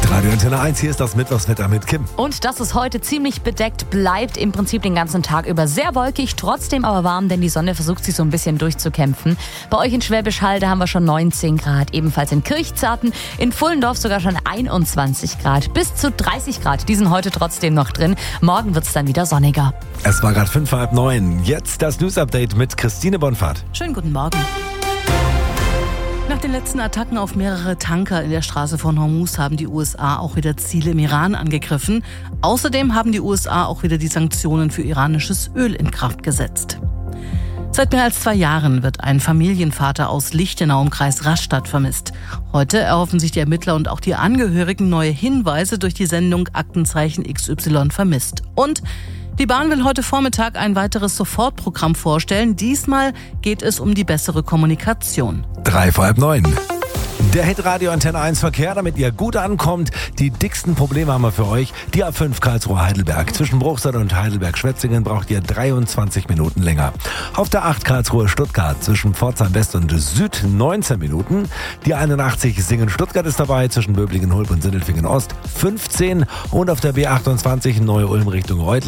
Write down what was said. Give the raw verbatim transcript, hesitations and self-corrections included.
Radio Antenne eins, hier ist das Mittwochswetter mit Kim. Und dass es heute ziemlich bedeckt bleibt, im Prinzip den ganzen Tag über. Sehr wolkig, trotzdem aber warm, denn die Sonne versucht sich so ein bisschen durchzukämpfen. Bei euch in Schwäbisch Hall, da haben wir schon neunzehn Grad. Ebenfalls in Kirchzarten, in Pfullendorf sogar schon einundzwanzig Grad. Bis zu dreißig Grad, die sind heute trotzdem noch drin. Morgen wird es dann wieder sonniger. Es war gerade fünf, halb neun. Jetzt das News-Update mit Christine Bonfahrt. Schönen guten Morgen. Nach den letzten Attacken auf mehrere Tanker in der Straße von Hormuz haben die U S A auch wieder Ziele im Iran angegriffen. Außerdem haben die U S A auch wieder die Sanktionen für iranisches Öl in Kraft gesetzt. Seit mehr als zwei Jahren wird ein Familienvater aus Lichtenau im Kreis Rastatt vermisst. Heute erhoffen sich die Ermittler und auch die Angehörigen neue Hinweise durch die Sendung Aktenzeichen X Y vermisst. Und die Bahn will heute Vormittag ein weiteres Sofortprogramm vorstellen. Diesmal geht es um die bessere Kommunikation. Drei vor halb neun. Der Hit Radio Antenne eins Verkehr, damit ihr gut ankommt. Die dicksten Probleme haben wir für euch. Die A fünf Karlsruhe-Heidelberg. Zwischen Bruchsal und Heidelberg-Schwetzingen braucht ihr dreiundzwanzig Minuten länger. Auf der acht Karlsruhe-Stuttgart zwischen Pforzheim West und Süd neunzehn Minuten. Die einundachtzig Singen-Stuttgart ist dabei zwischen Böblingen-Hulb und Sindelfingen Ost fünfzehn. Und auf der B achtundzwanzig Neu-Ulm Richtung Reutlingen